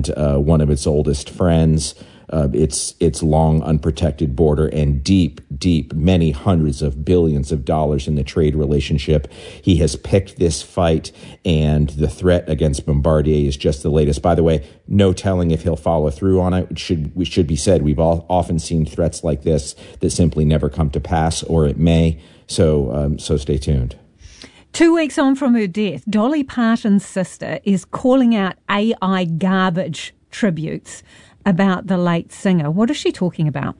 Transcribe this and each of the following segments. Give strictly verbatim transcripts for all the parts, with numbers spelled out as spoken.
and uh, one of its oldest friends. Uh, its its long unprotected border and deep, deep, many hundreds of billions of dollars in the trade relationship. He has picked this fight, and the threat against Bombardier is just the latest. By the way, no telling if he'll follow through on it. It should, we should be said, we've all often seen threats like this that simply never come to pass, or it may. So, um, so stay tuned. Two weeks on from her death, Dolly Parton's sister is calling out A I garbage tributes about the late singer. What is she talking about?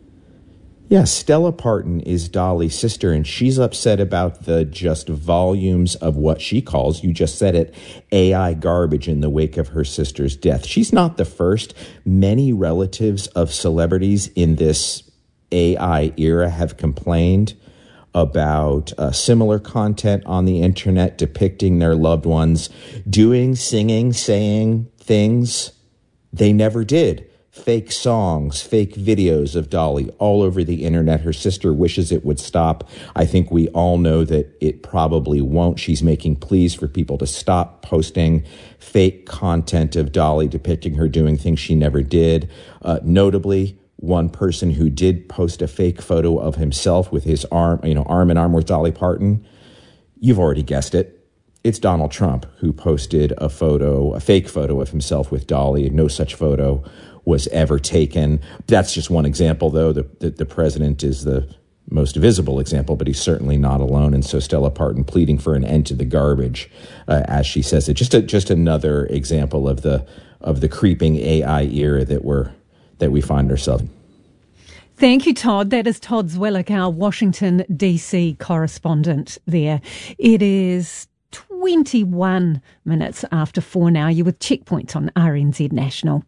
Yeah, Stella Parton is Dolly's sister, and she's upset about the just volumes of what she calls, you just said it, A I garbage in the wake of her sister's death. She's not the first. Many relatives of celebrities in this A I era have complained about uh, similar content on the internet depicting their loved ones doing, singing, saying things they never did. Fake songs, fake videos of Dolly all over the internet. Her sister wishes it would stop. I think we all know that it probably won't. She's making pleas for people to stop posting fake content of Dolly depicting her doing things she never did. Uh, notably, one person who did post a fake photo of himself with his arm, you know, arm in arm with Dolly Parton, you've already guessed it. It's Donald Trump, who posted a photo, a fake photo of himself with Dolly. No such photo was ever taken. That's just one example, though. The, the, the president is the most visible example, but he's certainly not alone. And so Stella Parton pleading for an end to the garbage, uh, as she says it. Just a, just another example of the of the creeping A I era that we're that we find ourselves in. Thank you, Todd. That is Todd Zwillich, our Washington, D C correspondent there. It is twenty-one minutes after four now. You're with Checkpoint on R N Z National.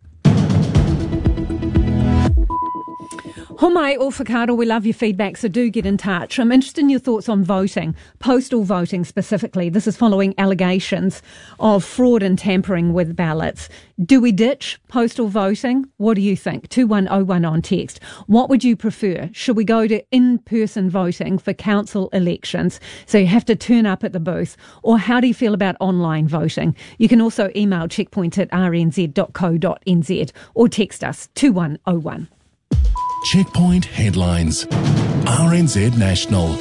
Homai o whakaaro, we love your feedback, so do get in touch. I'm interested in your thoughts on voting, postal voting specifically. This is following allegations of fraud and tampering with ballots. Do we ditch postal voting? What do you think? two one oh one on text. What would you prefer? Should we go to in-person voting for council elections, so you have to turn up at the booth? Or how do you feel about online voting? You can also email checkpoint at r n z dot co dot n z or text us two one oh one. Checkpoint headlines. R N Z National.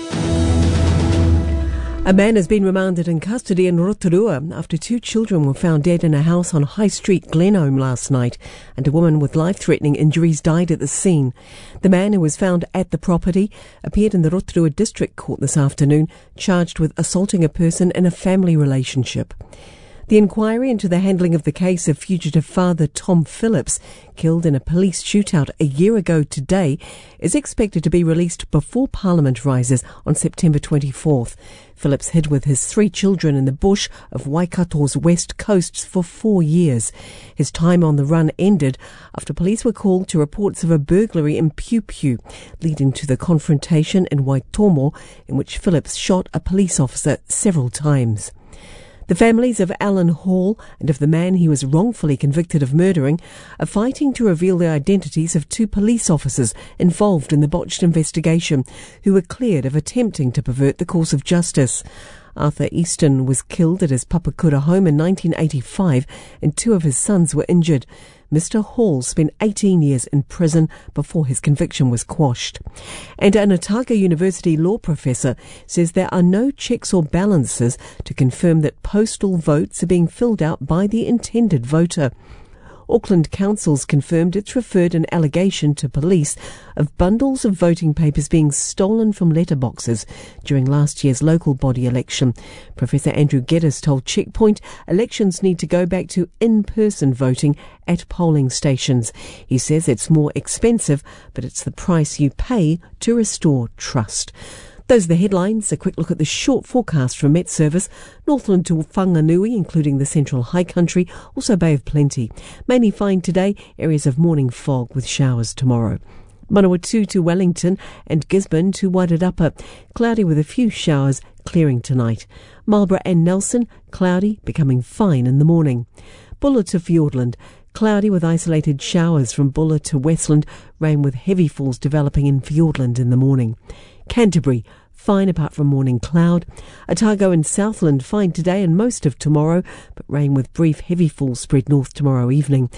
A man has been remanded in custody in Rotorua after two children were found dead in a house on High Street, Glenholme last night, and a woman with life-threatening injuries died at the scene. The man, who was found at the property, appeared in the Rotorua District Court this afternoon, charged with assaulting a person in a family relationship. The inquiry into the handling of the case of fugitive father Tom Phillips, killed in a police shootout a year ago today, is expected to be released before Parliament rises on September twenty-fourth. Phillips hid with his three children in the bush of Waikato's west coast for four years. His time on the run ended after police were called to reports of a burglary in Piu Piu, leading to the confrontation in Waitomo, in which Phillips shot a police officer several times. The families of Alan Hall and of the man he was wrongfully convicted of murdering are fighting to reveal the identities of two police officers involved in the botched investigation, who were cleared of attempting to pervert the course of justice. Arthur Easton was killed at his Papakura home in nineteen eighty-five, and two of his sons were injured. Mister Hall spent eighteen years in prison before his conviction was quashed. And an Otago University law professor says there are no checks or balances to confirm that postal votes are being filled out by the intended voter. Auckland Council's confirmed it's referred an allegation to police of bundles of voting papers being stolen from letterboxes during last year's local body election. Professor Andrew Geddes told Checkpoint elections need to go back to in-person voting at polling stations. He says it's more expensive, but it's the price you pay to restore trust. Those are the headlines. A quick look at the short forecast from Met Service. Northland to Whanganui, including the central high country, also Bay of Plenty. Mainly fine today, areas of morning fog with showers tomorrow. Manawatu to Wellington and Gisborne to Wairarapa. Cloudy with a few showers, clearing tonight. Marlborough and Nelson, cloudy, becoming fine in the morning. Bulla to Fiordland. Cloudy with isolated showers from Bulla to Westland. Rain with heavy falls developing in Fiordland in the morning. Canterbury, fine apart from morning cloud. Otago and Southland, fine today and most of tomorrow, but rain with brief heavy falls spread north tomorrow evening.